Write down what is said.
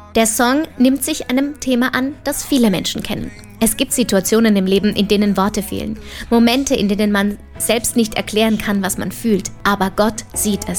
Der Song nimmt sich einem Thema an, das viele Menschen kennen. Es gibt Situationen im Leben, in denen Worte fehlen. Momente, in denen man selbst nicht erklären kann, was man fühlt. Aber Gott sieht es.